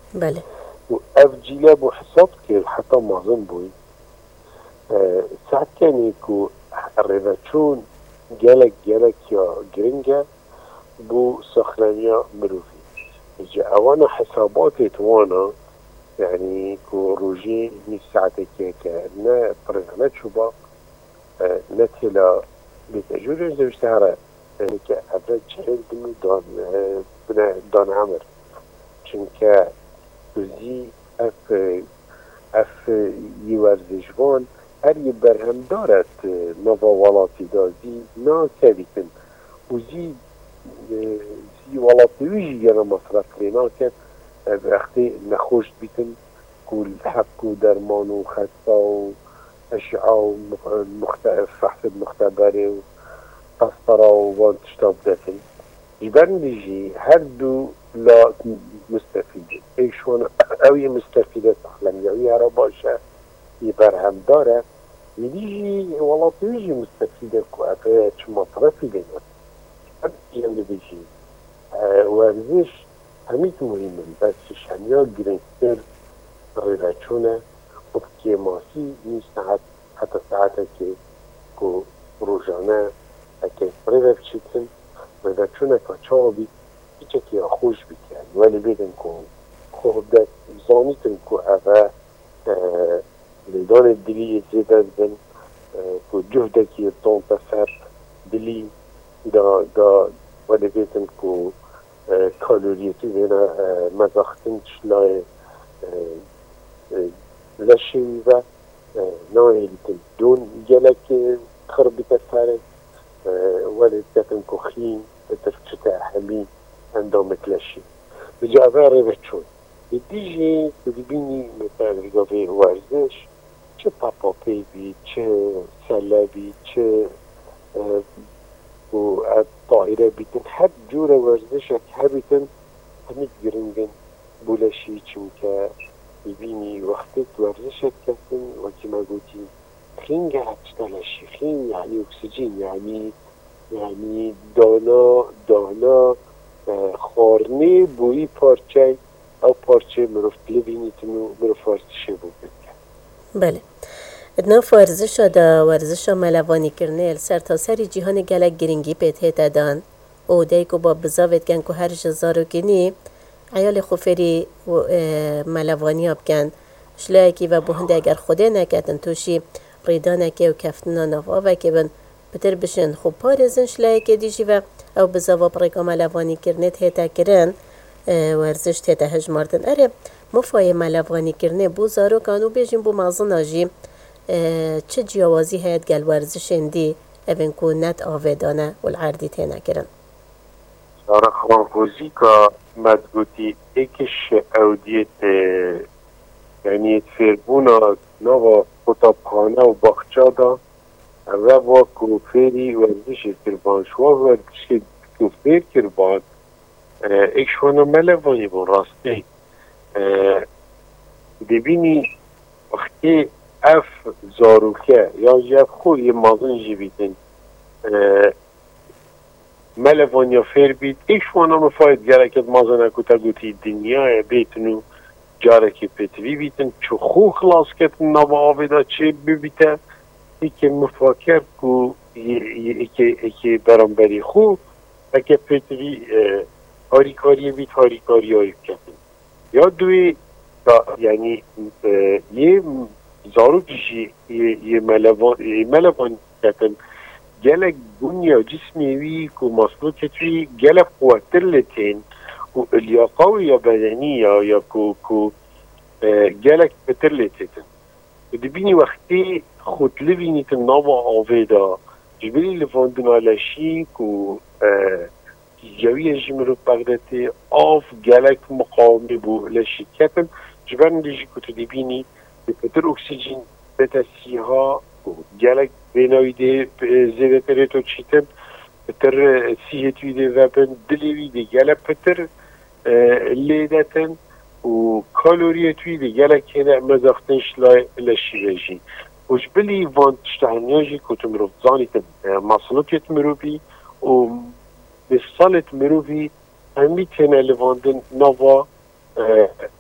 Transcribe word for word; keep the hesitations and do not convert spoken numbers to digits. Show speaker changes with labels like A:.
A: بله.
B: و اف جیلا بو حساب که حتی مازن بوی ساعت کنی که ریوچون گلک گلک یا گرنگه بو سخنانیا مروفی جا اوانا حسابات اتوانا يعني كو روجي ني ساعتك كا نا طريقنا تشوبا نتلا بتجور زوج سهرة يعني كا أبدا جهل دمي دان بنا دان عمر چونك توزي اف اف يورزجوان هر يبرهم دارت نوفا والاتي دا زي نا كابتن وزي زي والاتي ويجي يانا مصرف لنا كان وقتی نخوش بیتن کل حق و درمان و خسته و اشعه و مختلف فحص مختبره و قسطره و وان تشتاب داتن جبرن بيجي هر دو لا مستفيدة ايشون اوي مستفيدة تحلم يوي هرا باشا يبرهم داره يجي والله تيجي مستفيدة كو افايا چو مصرفي لنا هر يوم بيجي اه ورزش هميت مهمة بس شنيا جرينتر ريلاتشونا وبكي ماسي ني ساعات حتى ساعات كي كو روجانا كي بريفا بشيتن ريلاتشونا كاتشاو بي بيتشكي خوش بيت يعني ولي بيدن كو خوف دات بزانيتن كو افا اه لدان الدلية زيدا بن اه كو جهدك يطون تفر دلي دا دا ولي بيدن كو کالوریتی وینا مزاختن شلای لشی و نایلیتن دون گلک خربی تفره ولی تکن کخین تفچت همین اندامت لشی بجا اوه رو چون دیجی ببینی مثلا رگاوی ورزش چه پاپاپی بی چه سلبی چه و طائرة بيتن حد جورة ورزشك هبتن هميت جرنجن بولاشي چونك يبيني وقتت ورزشك كسن وكما قلتي خين قاعد تشتغلشي خين يعني اكسجين يعني يعني دانا دانا خارني بوي پارچه او پارچه مرفت لبينيتنو مرفارتشه بوكت
A: بله. ناف ورزش دا ورزش ملوانی کرنه سر تا سری جهان گلک گرینگی پیت هیتا دان او دیکو با بزاوت گن که هر جزارو کنی عیال خوفری ملوانی ها بکن شلایکی و بهنده اگر خوده نکتن توشی ریدانکی و کفتنا نافا و که بن بتر بشن خوب پارزن شلایکی دیجی و او بزاوا پریکا ملوانی کرنه هیتا کرن ورزش هیتا هجماردن اره مفای ملوانی کرنه بو زارو کانو بیجیم بو مازن آجی چه جیاوازی هید گل ورزشن دی اوین کو نت آویدانه والعردی تینا کرن
B: سارا خوانخوزی که مدگوتی ایکش اودیت یعنی تفیربونا نوا خطابخانه و باخچا دا اوه با کوفیری ورزش کربانشوا ورزش کوفیر کربان ایکشوانا ملوانی بون راستی دبینی وقتی اف زاروکه یا جب خوی مازن جیبیدن ملوانیا فیر بید ایش وانا مفاید گرکت مازن اکوتا گوتی دنیا بیتنو جارکی پیتوی بیتن چو خو خلاص کتن نوا آویدا چه ببیته ایک مفاکر کو ایک برانبری خو اکه پیتوی هاریکاری بیت هاریکاری هایی کتن یا دوی یعنی یه زارو کشی یه ملوان یه ملوان کتن گلک دنیا جسمیوی که مصنوع کتوی گلک قوتر لتین و الیاقاوی یا بدنی یا یا که که گلک بتر لتین و دبینی وقتی خود لبینی تن نوا آویدا جبری لفاندن علشی که جوی جمرو بغدتی آف گلک مقاومی بو لشی کتن جبرن دیجی که تو دبینی بتر اکسیژن بتسیها گلک بینایده زیبتره تو چیتن بتر سیهتویده و بن دلیویده گلک بتر لیدتن و کالوریتویده گلک هنه مزاختنش لشی بجی وش بلی وان تشتهنیاجی کتم رو زانیتن مصنوکت مروبی و بسالت مروبی همی تنه لواندن نوا